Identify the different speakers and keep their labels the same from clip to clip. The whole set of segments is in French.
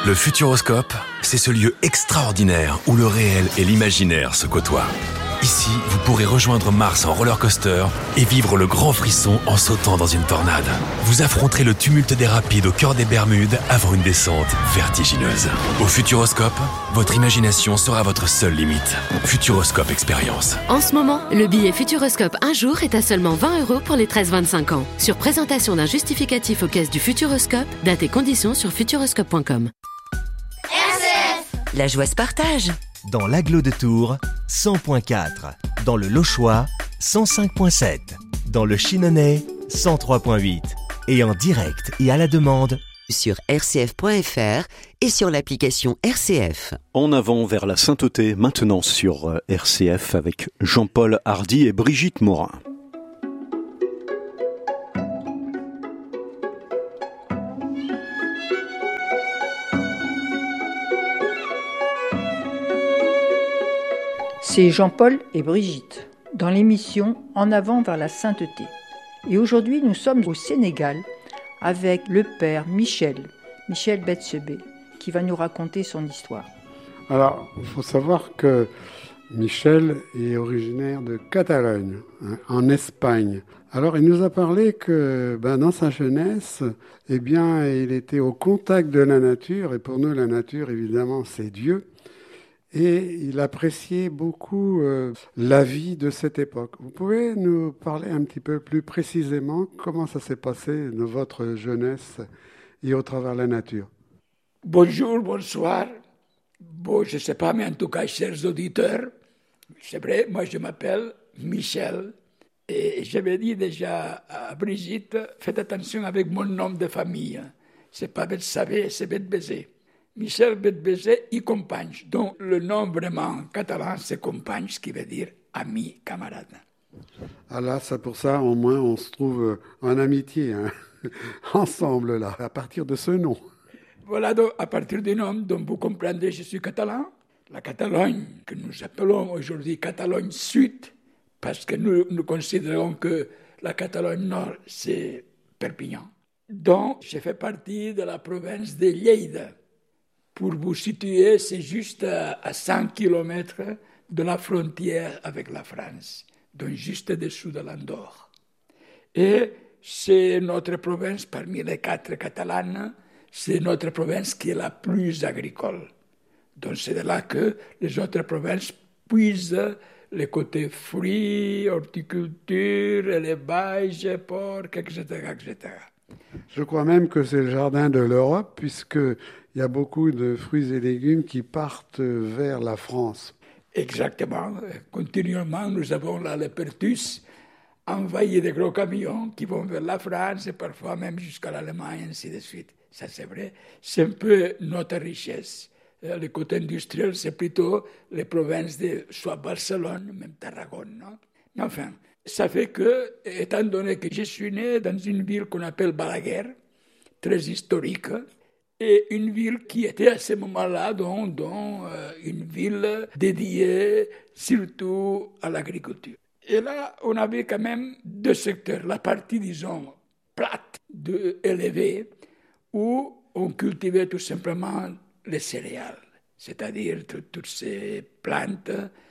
Speaker 1: Le Futuroscope, c'est ce lieu extraordinaire où le réel et l'imaginaire se côtoient. Ici, vous pourrez rejoindre Mars en roller coaster et vivre le grand frisson en sautant dans une tornade. Vous affronterez le tumulte des rapides au cœur des Bermudes avant une descente vertigineuse. Au Futuroscope, votre imagination sera votre seule limite. Futuroscope Expérience.
Speaker 2: En ce moment, le billet Futuroscope un jour est à seulement 20 € pour les 13-25 ans. Sur présentation d'un justificatif aux caisses du Futuroscope, date et conditions sur futuroscope.com.
Speaker 3: La joie se partage.
Speaker 4: Dans l'Agglo de Tours, 100.4. Dans le Lochois, 105.7. Dans le Chinonais, 103.8. Et en direct et à la demande
Speaker 3: Sur rcf.fr et sur l'application RCF.
Speaker 5: En avant vers la sainteté, maintenant sur RCF avec Jean-Paul Hardy et Brigitte Morin.
Speaker 6: C'est Jean-Paul et Brigitte, dans l'émission En avant vers la sainteté. Et aujourd'hui, nous sommes au Sénégal avec le père Michel Betsebé, qui va nous raconter son histoire.
Speaker 7: Alors, il faut savoir que Michel est originaire de Catalogne, en Espagne. Alors, il nous a parlé que dans sa jeunesse, il était au contact de la nature, et pour nous, la nature, évidemment, c'est Dieu. Et il appréciait beaucoup la vie de cette époque. Vous pouvez nous parler un petit peu plus précisément comment ça s'est passé dans votre jeunesse et au travers de la nature?
Speaker 8: Bonjour, bonsoir. Bon, je ne sais pas, mais en tout cas, chers auditeurs, c'est vrai, moi je m'appelle Michel. Et je vais dire déjà à Brigitte, faites attention avec mon nom de famille. C'est pas Betsabé, c'est Betbezé. Michel Betbezé y compagne. Donc le nom vraiment en catalan, c'est compagne, ce qui veut dire ami, camarade.
Speaker 7: Ah là, c'est pour ça, au moins, on se trouve en amitié, ensemble, là, à partir de ce nom.
Speaker 8: Voilà, donc à partir du nom, donc vous comprendrez, je suis catalan. La Catalogne, que nous appelons aujourd'hui Catalogne Sud, parce que nous considérons que la Catalogne Nord, c'est Perpignan. Donc, je fais partie de la province de Lleida. Pour vous situer, c'est juste à 100 km de la frontière avec la France, donc juste dessous de l'Andorre. Et c'est notre province, parmi les 4 catalanes, c'est notre province qui est la plus agricole. Donc c'est de là que les autres provinces puisent les côtés fruits, horticulture, élevage, porc, etc., etc.
Speaker 7: Je crois même que c'est le jardin de l'Europe, puisqu'il y a beaucoup de fruits et légumes qui partent vers la France.
Speaker 8: Exactement. Continuellement, nous avons là les pertus envahis de gros camions qui vont vers la France et parfois même jusqu'à l'Allemagne, ainsi de suite. Ça, c'est vrai. C'est un peu notre richesse. Le côté industriel, c'est plutôt les provinces de soit Barcelone, même Tarragone, non? Mais enfin, ça fait que, étant donné que je suis né dans une ville qu'on appelle Balaguer, très historique, et une ville qui était à ce moment-là une ville dédiée surtout à l'agriculture. Et là, on avait quand même 2 secteurs. La partie, disons, plate, élevée, où on cultivait tout simplement les céréales, c'est-à-dire toutes ces plantes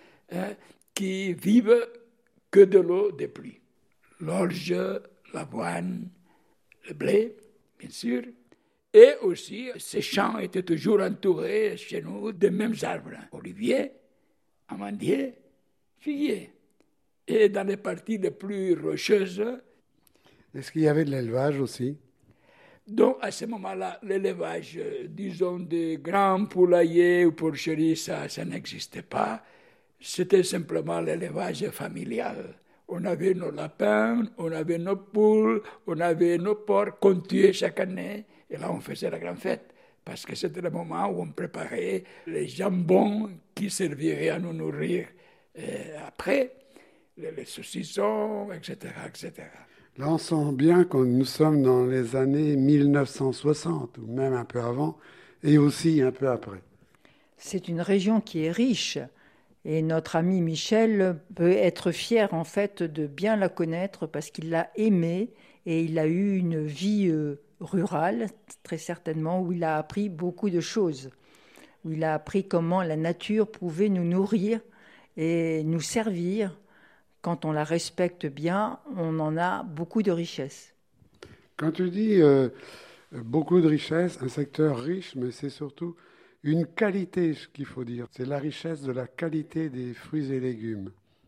Speaker 8: qui vivent que de l'eau des pluies. L'orge, l'avoine, le blé, bien sûr. Et aussi, ces champs étaient toujours entourés chez nous des mêmes arbres. Olivier, amandier, figuier. Et dans les parties les plus rocheuses...
Speaker 7: Est-ce qu'il y avait de l'élevage aussi?
Speaker 8: Donc, à ce moment-là, l'élevage, disons, de grands poulaillers ou porcheries, ça n'existait pas. C'était simplement l'élevage familial. On avait nos lapins, on avait nos poules, on avait nos porcs qu'on tuait chaque année. Et là, on faisait la grande fête, parce que c'était le moment où on préparait les jambons qui serviraient à nous nourrir après, les saucissons, etc., etc.
Speaker 7: Là, on sent bien que nous sommes dans les années 1960, ou même un peu avant, et aussi un peu après.
Speaker 6: C'est une région qui est riche, et notre ami Michel peut être fier en fait de bien la connaître parce qu'il l'a aimée et il a eu une vie rural, très certainement, où il a appris beaucoup de choses, où il a appris comment la nature pouvait nous nourrir et nous servir. Quand on la respecte bien, on en a beaucoup de richesses.
Speaker 7: Quand tu dis beaucoup de richesses, un secteur riche, mais c'est surtout une qualité, ce qu'il faut dire. C'est la richesse de la qualité des fruits et légumes.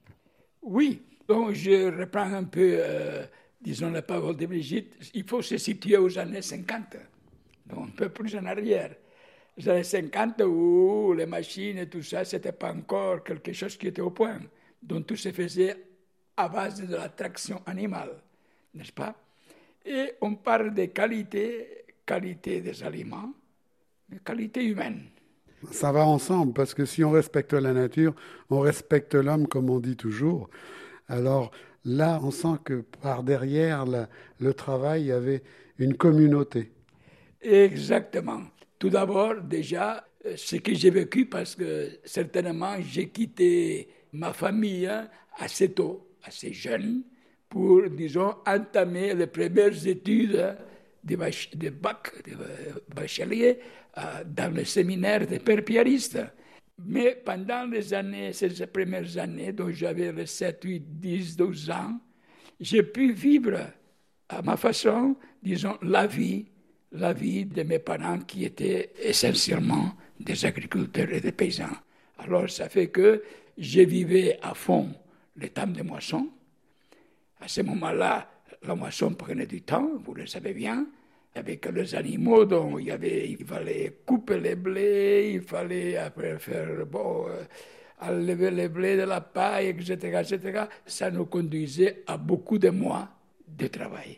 Speaker 8: Oui, donc je reprends un peu, disons, la parole de Brigitte. Il faut se situer aux années 50, donc un peu plus en arrière. Les années 50 où les machines et tout ça, ce n'était pas encore quelque chose qui était au point. Donc tout se faisait à base de la traction animale, n'est-ce pas? Et on parle de qualité des aliments, de qualité humaine.
Speaker 7: Ça va ensemble, parce que si on respecte la nature, on respecte l'homme, comme on dit toujours. Alors là, on sent que par derrière le travail, il y avait une communauté.
Speaker 8: Exactement. Tout d'abord, déjà, ce que j'ai vécu, parce que certainement, j'ai quitté ma famille assez tôt, assez jeune, pour, disons, entamer les premières études de bac, de bachelier, dans le séminaire des pères piaristes. Mais pendant ces premières années, dont j'avais les 7, 8, 10, 12 ans, j'ai pu vivre à ma façon, disons, la vie de mes parents qui étaient essentiellement des agriculteurs et des paysans. Alors ça fait que je vivais à fond les temps de moisson. À ce moment-là, la moisson prenait du temps, vous le savez bien, avec les animaux, donc il fallait couper les blés, il fallait après faire, enlever les blés de la paille, etc., etc. Ça nous conduisait à beaucoup de mois de travail.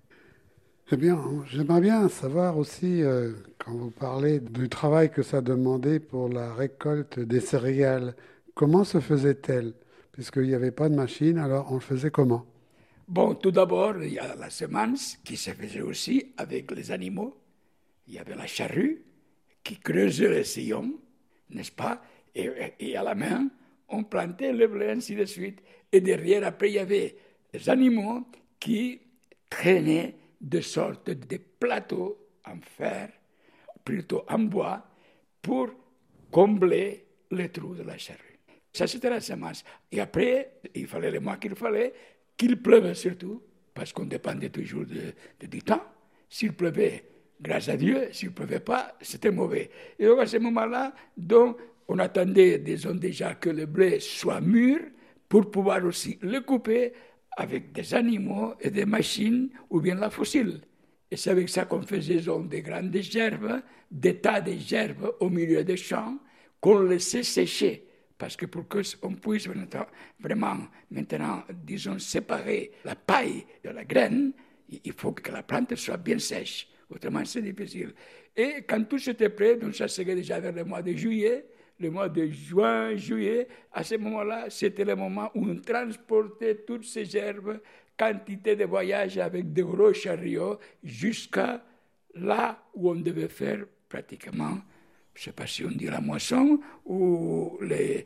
Speaker 7: Eh bien, j'aimerais bien savoir aussi, quand vous parlez du travail que ça demandait pour la récolte des céréales, comment se faisait-elle? Puisqu'il n'y avait pas de machine, alors on le faisait comment?
Speaker 8: Bon, tout d'abord, il y a la semence qui se faisait aussi avec les animaux. Il y avait la charrue qui creusait les sillons, n'est-ce pas? Et à la main, on plantait le blé, ainsi de suite. Et derrière, après, il y avait les animaux qui traînaient de sortes de plateaux en fer, plutôt en bois, pour combler les trous de la charrue. Ça, c'était la semence. Et après, il fallait le mois qu'il pleuve surtout, parce qu'on dépendait toujours du temps. S'il pleuvait, grâce à Dieu, s'il ne pleuvait pas, c'était mauvais. Et donc à ce moment-là, donc, on attendait, disons déjà, que le blé soit mûr pour pouvoir aussi le couper avec des animaux et des machines ou bien la fossile. Et c'est avec ça qu'on faisait donc, des grandes gerbes, des tas de gerbes au milieu des champs qu'on laissait sécher. Parce que pour qu'on puisse vraiment maintenant, disons, séparer la paille de la graine, il faut que la plante soit bien sèche. Autrement, c'est difficile. Et quand tout c'était prêt, donc ça serait déjà vers le mois de juillet, le mois de juin, juillet, à ce moment-là, c'était le moment où on transportait toutes ces gerbes, quantité de voyages avec de gros chariots, jusqu'à là où on devait faire pratiquement, je ne sais pas si on dit la moisson ou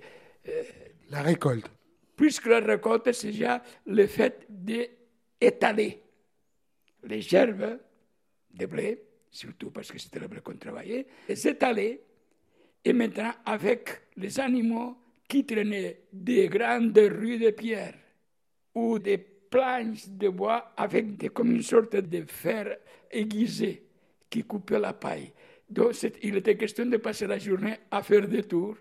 Speaker 7: la récolte.
Speaker 8: Puisque la récolte, c'est déjà le fait d'étaler les gerbes de blé, surtout parce que c'était le blé qu'on travaillait, les étaler, et maintenant avec les animaux qui traînaient des grandes rues de pierre ou des planches de bois avec comme une sorte de fer aiguisé qui coupait la paille. Donc il était question de passer la journée à faire des tours,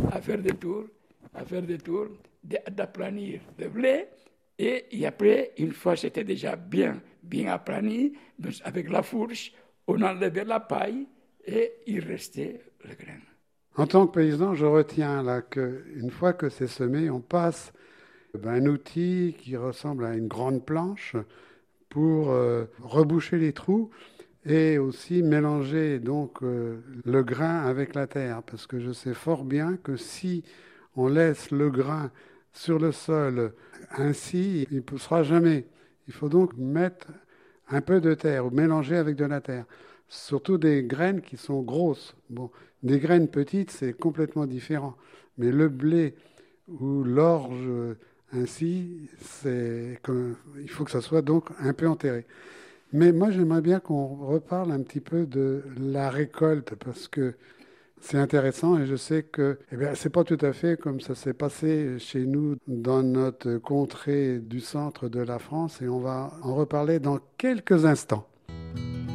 Speaker 8: d'aplanir le blé, et après, une fois c'était déjà bien aplani, donc avec la fourche, on enlevait la paille et il restait le grain.
Speaker 7: En tant que paysan, je retiens là qu'une fois que c'est semé, on passe un outil qui ressemble à une grande planche pour reboucher les trous et aussi mélanger donc le grain avec la terre. Parce que je sais fort bien que si on laisse le grain sur le sol ainsi, il ne poussera jamais. Il faut donc mettre un peu de terre ou mélanger avec de la terre. Surtout des graines qui sont grosses. Bon, des graines petites, c'est complètement différent. Mais le blé ou l'orge, ainsi, il faut que ça soit donc un peu enterré. Mais moi, j'aimerais bien qu'on reparle un petit peu de la récolte, parce que c'est intéressant et je sais que c'est pas tout à fait comme ça s'est passé chez nous dans notre contrée du centre de la France et on va en reparler dans quelques instants.